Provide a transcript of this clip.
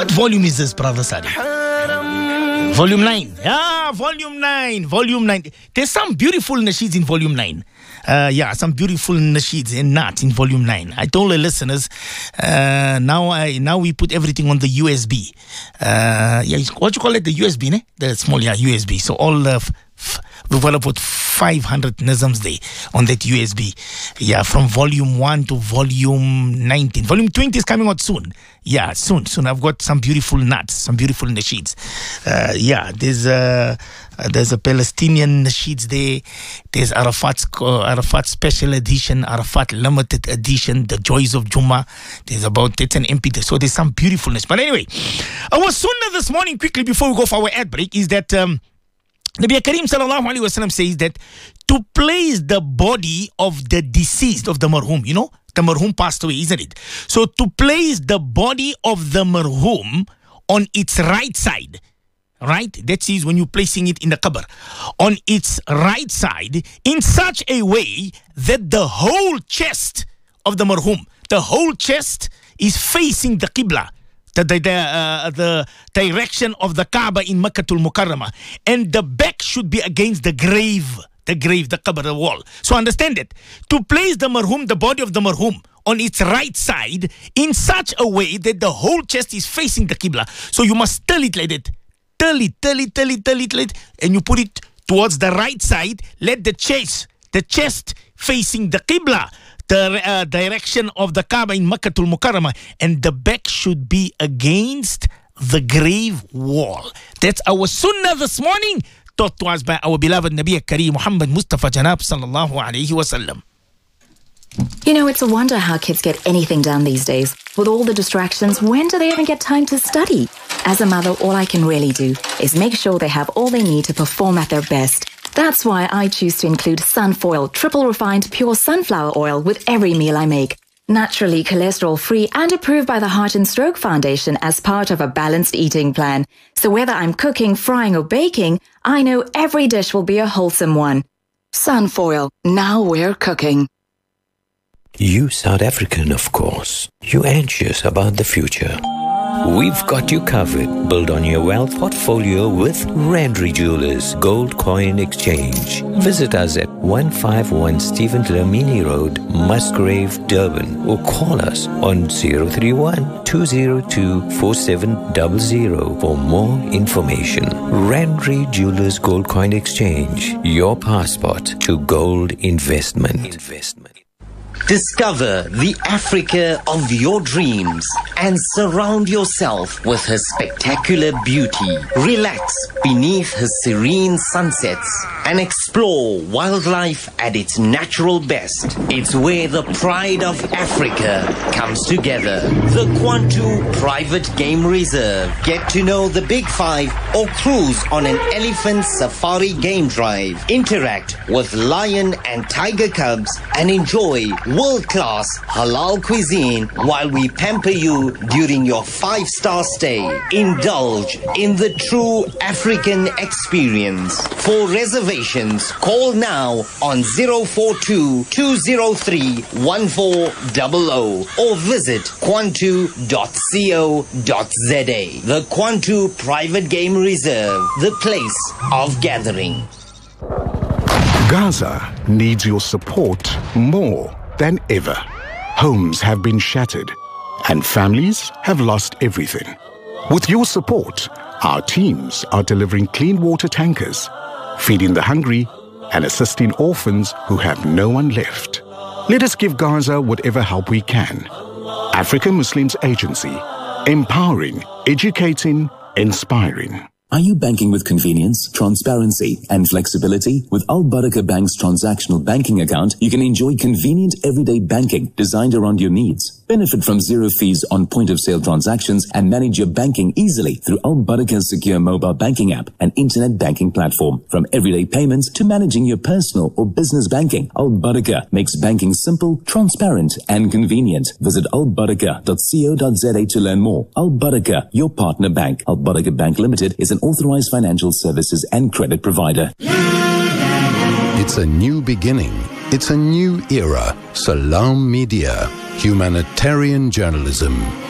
What volume is this, Brother Sadi? Volume 9. Volume 9. There's some beautiful nasheeds in volume 9. Some beautiful nasheeds and not in volume 9. I told the listeners, now we put everything on the USB. What you call it? The USB, ne? The small, USB. So all we've got to put 500 nizams there on that USB. From volume 1 to volume 19. Volume 20 is coming out soon. Soon. I've got some beautiful nuts, some beautiful nasheeds. There's a Palestinian nasheeds there. There's Arafat Special Edition, Arafat Limited Edition, The Joys of Juma. It's an MP3. So there's some beautifulness. But anyway, our sunnah this morning, quickly before we go for our ad break, is that Nabi Kareem sallallahu alaihi wasallam says that to place the body of the deceased, of the marhum, the marhum passed away, isn't it? So to place the body of the marhum on its right side, right? That is when you're placing it in the qabr, on its right side, in such a way that the whole chest of the marhum, the whole chest is facing the qibla, the direction of the Kaaba in Makkatul Mukarramah, and the back should be against the grave, the qabr, the wall. So understand it. To place the marhum, the body of the marhum, on its right side in such a way that the whole chest is facing the qibla. So you must turn it like that. Turn it, and you put it towards the right side. Let the chest facing the qibla, the direction of the Kaaba in Makkatul Mukarramah, and the back should be against the grave wall. That's our sunnah this morning, taught to us by our beloved Nabi Kareem Muhammad Mustafa Janab sallallahu alayhi wasallam. It's a wonder how kids get anything done these days. With all the distractions, when do they even get time to study? As a mother, all I can really do is make sure they have all they need to perform at their best. That's why I choose to include Sunfoil triple refined pure sunflower oil with every meal I make. Naturally cholesterol-free and approved by the Heart and Stroke Foundation as part of a balanced eating plan. So whether I'm cooking, frying or baking, I know every dish will be a wholesome one. Sunfoil, now we're cooking. You South African, of course. You anxious about the future. We've got you covered. Build on your wealth portfolio with Randry Jewelers Gold Coin Exchange. Visit us at 151 Stephen Dlamini Road, Musgrave, Durban, or call us on 031-202-4700 for more information. Randry Jewelers Gold Coin Exchange, your passport to gold investment. Discover the Africa of your dreams and surround yourself with her spectacular beauty. Relax beneath her serene sunsets and explore wildlife at its natural best. It's where the pride of Africa comes together. The Kwantu Private Game Reserve. Get to know the Big Five or cruise on an elephant safari game drive. Interact with lion and tiger cubs and enjoy world-class halal cuisine while we pamper you during your 5-star stay. Indulge in the true African experience. For reservations, call now on 042-203-1400 or visit kwantu.co.za. The Kwantu Private Game Reserve, the place of gathering. Gaza needs your support more than ever. Homes have been shattered and families have lost everything. With your support, our teams are delivering clean water tankers, feeding the hungry and assisting orphans who have no one left. Let us give Gaza whatever help we can. African Muslims Agency, empowering, educating, inspiring. Are you banking with convenience, transparency, and flexibility? With Al Barakah Bank's transactional banking account, you can enjoy convenient everyday banking designed around your needs. Benefit from zero fees on point-of-sale transactions and manage your banking easily through Al Barakah's secure mobile banking app and internet banking platform. From everyday payments to managing your personal or business banking, Al Barakah makes banking simple, transparent, and convenient. Visit albarakah.co.za to learn more. Al Barakah, your partner bank. Al Barakah Bank Limited is an authorized financial services and credit provider. It's a new beginning. It's a new era. Salam Media. Humanitarian journalism.